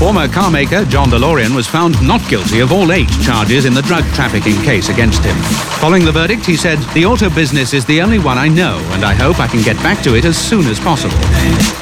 Former carmaker John DeLorean was found not guilty of all 8 charges in the drug trafficking case against him. Following the verdict, he said, "The auto business is the only one I know, and I hope I can get back to it as soon as possible."